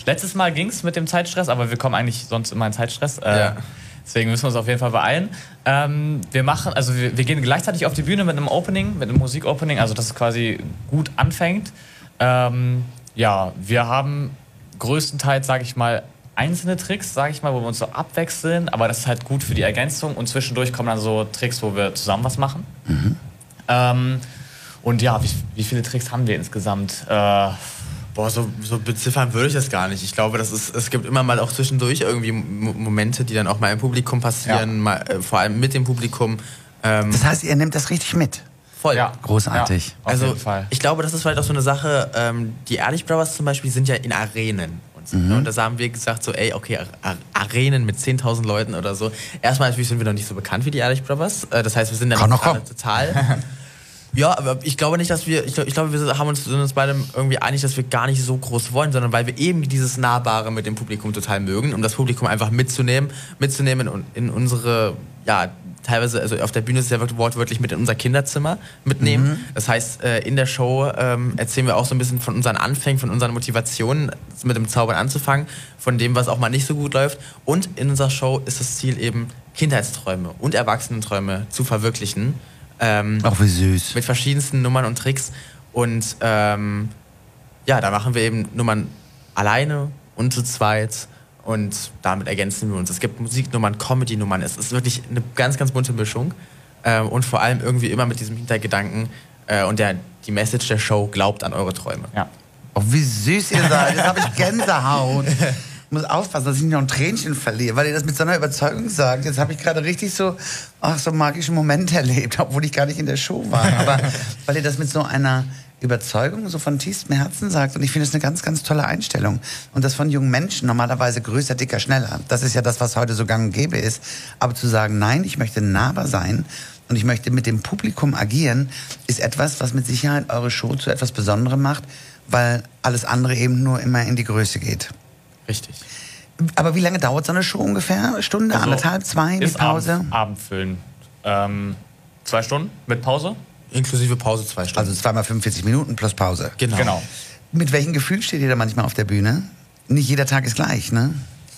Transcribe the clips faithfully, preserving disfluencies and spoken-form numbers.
letztes Mal ging es mit dem Zeitstress, aber wir kommen eigentlich sonst immer in Zeitstress. Äh, ja. Deswegen müssen wir uns auf jeden Fall beeilen. Ähm, wir machen, also wir, wir gehen gleichzeitig auf die Bühne mit einem Opening, mit einem Musikopening, also dass es quasi gut anfängt. Ähm, ja, wir haben größtenteils, sage ich mal, einzelne Tricks, sage ich mal, wo wir uns so abwechseln, aber das ist halt gut für die Ergänzung und zwischendurch kommen dann so Tricks, wo wir zusammen was machen. Mhm. Ähm, und ja, wie, wie viele Tricks haben wir insgesamt? Äh, Boah, so, so beziffern würde ich das gar nicht. Ich glaube, das ist, es gibt immer mal auch zwischendurch irgendwie Momente, die dann auch mal im Publikum passieren, ja. mal, äh, vor allem mit dem Publikum. Ähm, das heißt, ihr nehmt das richtig mit? Voll. Ja. Großartig. Ja, auf also, jeden Fall. Ich glaube, das ist vielleicht auch so eine Sache, ähm, die Ehrlich Brothers zum Beispiel sind ja in Arenen. Und, so, mhm. ne? Und da haben wir gesagt, so, ey, okay, Ar- Arenen mit zehntausend Leuten oder so. Erstmal natürlich sind wir noch nicht so bekannt wie die Ehrlich Brothers. Äh, das heißt, wir sind dann noch total... Ja, aber ich glaube nicht, dass wir, ich glaube, ich glaube, wir haben uns, sind uns beide irgendwie einig, dass wir gar nicht so groß wollen, sondern weil wir eben dieses Nahbare mit dem Publikum total mögen, um das Publikum einfach mitzunehmen, mitzunehmen in, in unsere, ja, teilweise, also auf der Bühne ist es ja wirklich wortwörtlich mit in unser Kinderzimmer mitnehmen. Mhm. Das heißt, in der Show ähm, erzählen wir auch so ein bisschen von unseren Anfängen, von unseren Motivationen, mit dem Zaubern anzufangen, von dem, was auch mal nicht so gut läuft. Und in unserer Show ist das Ziel eben, Kindheitsträume und Erwachsenenträume zu verwirklichen. Ähm, Ach, wie süß. Mit verschiedensten Nummern und Tricks. Und ähm, ja, da machen wir eben Nummern alleine und zu zweit. Und damit ergänzen wir uns. Es gibt Musiknummern, Comedy-Nummern. Es ist wirklich eine ganz, ganz bunte Mischung. Ähm, und vor allem irgendwie immer mit diesem Hintergedanken äh, und der, die Message der Show, glaubt an eure Träume. Ja. Oh, wie süß ihr seid. Jetzt habe ich Gänsehaut. Ich muss aufpassen, dass ich nicht noch ein Tränchen verliere, weil ihr das mit so einer Überzeugung sagt. Jetzt habe ich gerade richtig so, ach, so einen magischen Moment erlebt, obwohl ich gar nicht in der Show war. Aber weil ihr das mit so einer Überzeugung so von tiefstem Herzen sagt. Und ich finde das eine ganz, ganz tolle Einstellung. Und das von jungen Menschen normalerweise größer, dicker, schneller. Das ist ja das, was heute so gang und gäbe ist. Aber zu sagen, nein, ich möchte nahbar sein und ich möchte mit dem Publikum agieren, ist etwas, was mit Sicherheit eure Show zu etwas Besonderem macht, weil alles andere eben nur immer in die Größe geht. Richtig. Aber wie lange dauert so eine Show ungefähr? Stunde, also anderthalb, zwei, mit Pause? Abend, Abendfüllen. Ähm, zwei Stunden mit Pause? Inklusive Pause zwei Stunden. Also zweimal fünfundvierzig Minuten plus Pause. Genau. genau. Mit welchem Gefühl steht ihr da manchmal auf der Bühne? Nicht jeder Tag ist gleich, ne?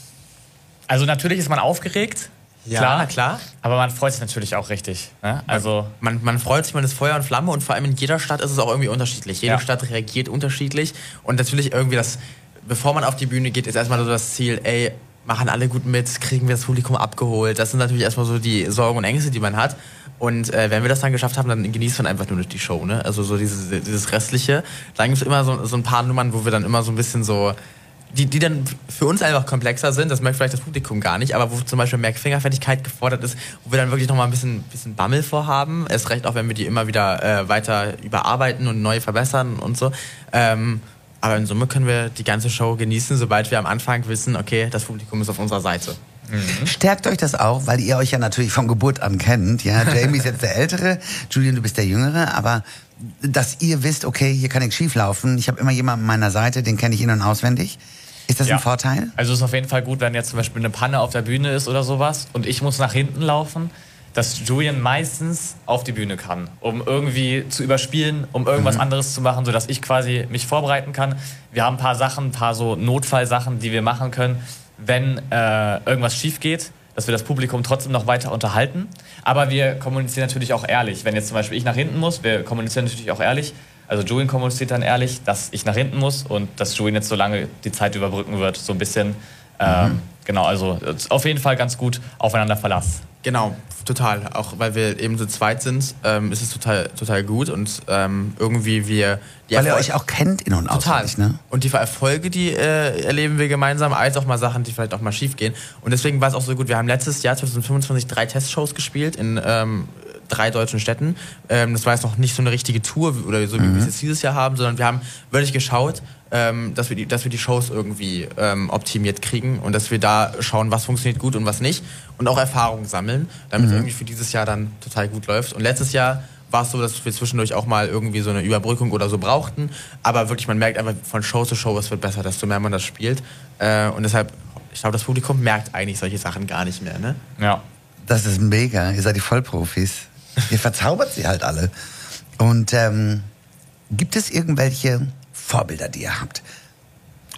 Also natürlich ist man aufgeregt. Ja, klar, klar. Aber man freut sich natürlich auch richtig. Ne? Also man, man freut sich, man ist Feuer und Flamme und vor allem in jeder Stadt ist es auch irgendwie unterschiedlich. Jede ja. Stadt reagiert unterschiedlich und natürlich irgendwie das, bevor man auf die Bühne geht, ist erstmal so das Ziel, ey, machen alle gut mit, kriegen wir das Publikum abgeholt. Das sind natürlich erstmal so die Sorgen und Ängste, die man hat. Und äh, wenn wir das dann geschafft haben, dann genießt man einfach nur die Show, ne? Also so dieses, dieses Restliche. Dann gibt es immer so, so ein paar Nummern, wo wir dann immer so ein bisschen so, die, die dann für uns einfach komplexer sind, das merkt vielleicht das Publikum gar nicht, aber wo zum Beispiel mehr Fingerfertigkeit gefordert ist, wo wir dann wirklich nochmal ein bisschen, bisschen Bammel vorhaben. Erst recht auch, wenn wir die immer wieder äh, weiter überarbeiten und neu verbessern und so. Ähm, aber in Summe können wir die ganze Show genießen, sobald wir am Anfang wissen, okay, das Publikum ist auf unserer Seite. Mhm. Stärkt euch das auch, weil ihr euch ja natürlich von Geburt an kennt. Ja, Jamie ist jetzt der Ältere, Julian, du bist der Jüngere, aber dass ihr wisst, okay, hier kann nichts schief laufen. Ich habe immer jemanden an meiner Seite, den kenne ich in- und auswendig. Ist das ja. ein Vorteil? Also es ist auf jeden Fall gut, wenn jetzt zum Beispiel eine Panne auf der Bühne ist oder sowas und ich muss nach hinten laufen, dass Julian meistens auf die Bühne kann, um irgendwie zu überspielen, um irgendwas mhm. anderes zu machen, sodass ich quasi mich vorbereiten kann. Wir haben ein paar Sachen, ein paar so Notfallsachen, die wir machen können, wenn äh, irgendwas schief geht, dass wir das Publikum trotzdem noch weiter unterhalten. Aber wir kommunizieren natürlich auch ehrlich. Wenn jetzt zum Beispiel ich nach hinten muss, wir kommunizieren natürlich auch ehrlich. Also Julian kommuniziert dann ehrlich, dass ich nach hinten muss und dass Julian jetzt so lange die Zeit überbrücken wird. So ein bisschen, ähm, mhm. genau, also auf jeden Fall ganz gut aufeinander Verlass. Genau, total. Auch weil wir eben zu zweit sind, ähm, ist es total, total gut und ähm, irgendwie wir... Die weil ihr Erfol- euch auch kennt in- und auswendig, ne? Und die Erfolge, die äh, erleben wir gemeinsam, als auch mal Sachen, die vielleicht auch mal schief gehen. Und deswegen war es auch so gut, wir haben letztes Jahr zwanzig fünfundzwanzig drei Testshows gespielt in ähm, drei deutschen Städten. Ähm, das war jetzt noch nicht so eine richtige Tour oder so, wie mhm. wir es jetzt dieses Jahr haben, sondern wir haben wirklich geschaut, ähm, dass wir die, dass wir die Shows irgendwie ähm, optimiert kriegen und dass wir da schauen, was funktioniert gut und was nicht und auch Erfahrungen sammeln, damit es mhm. irgendwie für dieses Jahr dann total gut läuft. Und letztes Jahr war es so, dass wir zwischendurch auch mal irgendwie so eine Überbrückung oder so brauchten, aber wirklich, man merkt einfach von Show zu Show, es wird besser, desto mehr man das spielt. Äh, und deshalb, ich glaube, das Publikum merkt eigentlich solche Sachen gar nicht mehr, ne? Ja. Das ist mega, ihr seid die Vollprofis. Ihr verzaubert sie halt alle. Und ähm, gibt es irgendwelche Vorbilder, die ihr habt?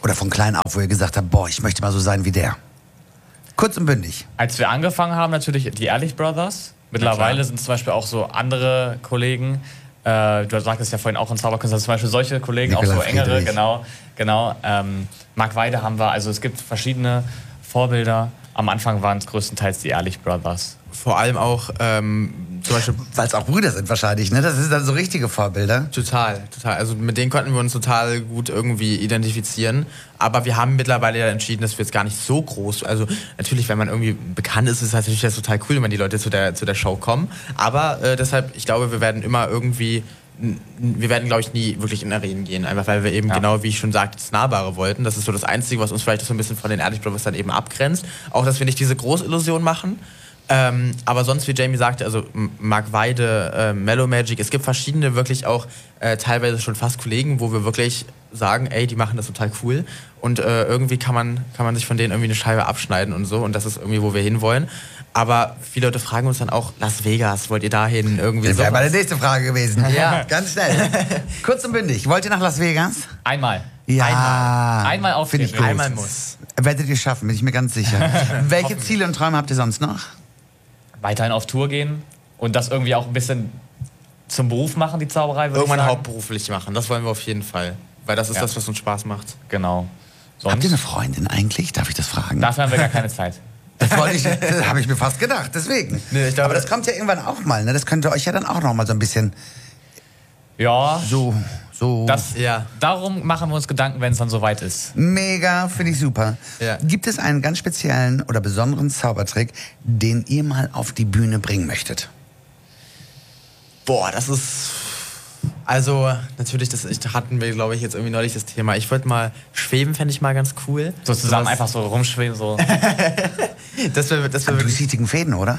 Oder von klein auf, wo ihr gesagt habt, boah, ich möchte mal so sein wie der? Kurz und bündig. Als wir angefangen haben, natürlich die Ehrlich Brothers. Mittlerweile sind es zum Beispiel auch so andere Kollegen. Äh, du sagtest ja vorhin auch in Zauberkünstler, zum Beispiel solche Kollegen, Nicola auch so engere, Friedrich. genau. genau. Ähm, Marc Weide haben wir, also es gibt verschiedene Vorbilder. Am Anfang waren es größtenteils die Ehrlich Brothers. Vor allem auch ähm, zum Beispiel, weil es auch Brüder sind wahrscheinlich, ne? Das sind dann so richtige Vorbilder. Total, total. Also mit denen konnten wir uns total gut irgendwie identifizieren. Aber wir haben mittlerweile ja entschieden, dass wir jetzt gar nicht so groß. Also natürlich, wenn man irgendwie bekannt ist, ist es natürlich das total cool, wenn die Leute zu der zu der Show kommen. Aber äh, deshalb, ich glaube, wir werden immer irgendwie wir werden, glaube ich, nie wirklich in Arenen gehen, einfach weil wir eben ja. genau, wie ich schon sagte, das Nahbare wollten. Das ist so das Einzige, was uns vielleicht so ein bisschen von den Ehrlich Brothers dann eben abgrenzt. Auch, dass wir nicht diese Großillusion machen. Ähm, aber sonst, wie Jamie sagte, also Marc Weide, äh, Mellow Magic, es gibt verschiedene wirklich auch äh, teilweise schon fast Kollegen, wo wir wirklich sagen, ey, die machen das total cool und äh, irgendwie kann man, kann man sich von denen irgendwie eine Scheibe abschneiden und so und das ist irgendwie, wo wir hinwollen. Aber viele Leute fragen uns dann auch, Las Vegas, wollt ihr dahin? Irgendwie das wäre meine nächste Frage gewesen. Ja. Ganz schnell. Kurz und bündig, wollt ihr nach Las Vegas? Einmal. Ja. Einmal, Einmal auftreten. Einmal muss. Werdet ihr schaffen, bin ich mir ganz sicher. Welche Ziele und Träume habt ihr sonst noch? Weiterhin auf Tour gehen und das irgendwie auch ein bisschen zum Beruf machen, die Zauberei, würde Irgendwann ich sagen. hauptberuflich machen, das wollen wir auf jeden Fall. Weil das ist ja. das, was uns Spaß macht. Genau. Sonst? Habt ihr eine Freundin eigentlich? Darf ich das fragen? Dafür haben wir gar keine Zeit. Das, wollte ich, das habe ich mir fast gedacht, deswegen. Nee, ich glaube, aber das kommt ja irgendwann auch mal, ne? Das könnte euch ja dann auch noch mal so ein bisschen... Ja. So... So. Das, ja. Darum machen wir uns Gedanken, wenn es dann soweit ist. Mega, finde ich super. Ja. Gibt es einen ganz speziellen oder besonderen Zaubertrick, den ihr mal auf die Bühne bringen möchtet? Boah, das ist... Also, natürlich, das hatten wir, glaube ich, jetzt irgendwie neulich das Thema. Ich würde mal schweben, fände ich mal ganz cool. So zusammen so einfach so rumschweben, so. das wäre das wär wirklich... durchsichtigen Fäden, oder?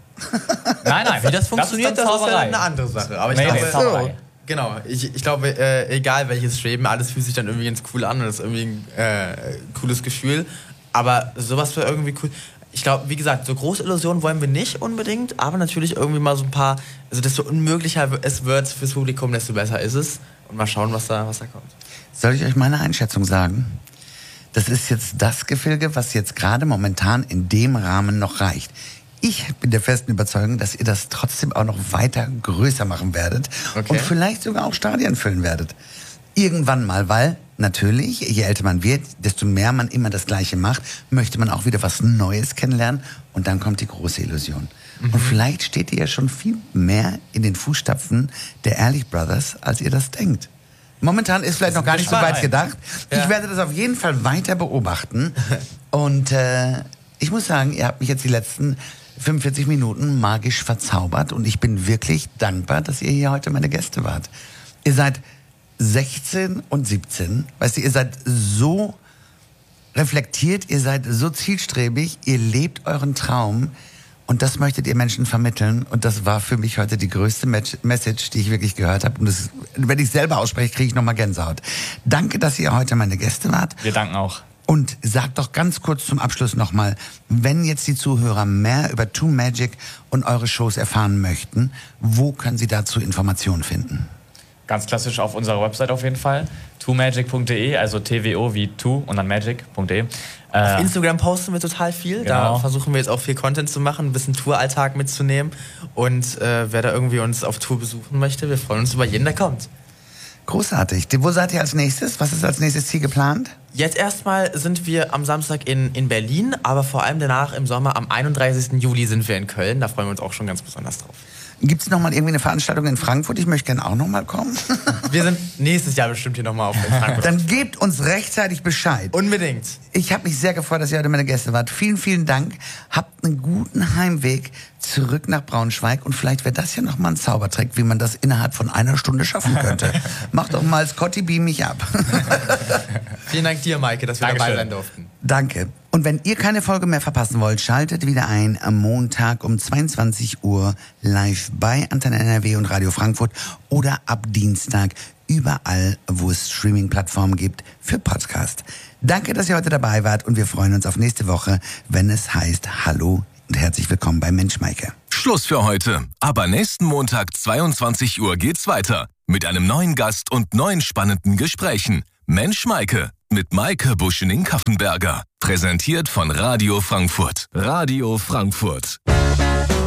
Nein, nein. Wie das funktioniert, das ist, das ist eine andere Sache. Aber ich nee, glaube, nee, Zauberei. Genau, ich, ich glaube, äh, egal welches Schweben, alles fühlt sich dann irgendwie ganz cool an und das ist irgendwie ein äh, cooles Gefühl. Aber sowas wäre irgendwie cool. Ich glaube, wie gesagt, so große Illusionen wollen wir nicht unbedingt, aber natürlich irgendwie mal so ein paar, also desto unmöglicher es wird fürs Publikum, desto besser ist es. Und mal schauen, was da, was da kommt. Soll ich euch meine Einschätzung sagen? Das ist jetzt das Gefilde, was jetzt gerade momentan in dem Rahmen noch reicht. Ich bin der festen Überzeugung, dass ihr das trotzdem auch noch weiter größer machen werdet okay. und vielleicht sogar auch Stadien füllen werdet. Irgendwann mal, weil natürlich, je älter man wird, desto mehr man immer das Gleiche macht, möchte man auch wieder was Neues kennenlernen und dann kommt die große Illusion. Mhm. Und vielleicht steht ihr ja schon viel mehr in den Fußstapfen der Ehrlich Brothers, als ihr das denkt. Momentan ist vielleicht noch gar nicht so weit gedacht. Ja. Ich werde das auf jeden Fall weiter beobachten und äh, ich muss sagen, ihr habt mich jetzt die letzten fünfundvierzig Minuten magisch verzaubert und ich bin wirklich dankbar, dass ihr hier heute meine Gäste wart. Ihr seid sechzehn und siebzehn, weißt du, ihr seid so reflektiert, ihr seid so zielstrebig, ihr lebt euren Traum und das möchtet ihr Menschen vermitteln und das war für mich heute die größte Message, die ich wirklich gehört habe und das, wenn ich selber ausspreche, kriege ich nochmal Gänsehaut. Danke, dass ihr heute meine Gäste wart. Wir danken auch. Und sagt doch ganz kurz zum Abschluss nochmal, wenn jetzt die Zuhörer mehr über Too Magic und eure Shows erfahren möchten, wo können sie dazu Informationen finden? Ganz klassisch auf unserer Website auf jeden Fall, two magic punkt de, also T W O wie two und dann magic punkt de. Äh, auf Instagram posten wir total viel, genau. Da versuchen wir jetzt auch viel Content zu machen, ein bisschen Touralltag mitzunehmen und äh, wer da irgendwie uns auf Tour besuchen möchte, wir freuen uns über jeden, der kommt. Großartig. Wo seid ihr als nächstes? Was ist als nächstes Ziel geplant? Jetzt erstmal sind wir am Samstag in, in Berlin, aber vor allem danach im Sommer am einunddreißigsten Juli sind wir in Köln. Da freuen wir uns auch schon ganz besonders drauf. Gibt es noch mal irgendwie eine Veranstaltung in Frankfurt? Ich möchte gerne auch noch mal kommen. Wir sind nächstes Jahr bestimmt hier noch mal auf Frankfurt. Dann gebt uns rechtzeitig Bescheid. Unbedingt. Ich habe mich sehr gefreut, dass ihr heute meine Gäste wart. Vielen, vielen Dank. Habt einen guten Heimweg zurück nach Braunschweig. Und vielleicht wäre das ja noch mal ein Zaubertrick, wie man das innerhalb von einer Stunde schaffen könnte. Mach doch mal Scotty, beam mich ab. Vielen Dank dir, Maike, dass wir Dankeschön. dabei sein durften. Danke. Und wenn ihr keine Folge mehr verpassen wollt, schaltet wieder ein am Montag um zweiundzwanzig Uhr live bei Antenne N R W und Radio Frankfurt oder ab Dienstag überall, wo es Streaming-Plattformen gibt für Podcast. Danke, dass ihr heute dabei wart und wir freuen uns auf nächste Woche, wenn es heißt Hallo und herzlich willkommen bei Mensch Maike. Schluss für heute. Aber nächsten Montag zweiundzwanzig Uhr geht's weiter mit einem neuen Gast und neuen spannenden Gesprächen. Mensch Maike. mit Maike Buschening-Kaffenberger. Präsentiert von Radio Frankfurt. Radio Frankfurt.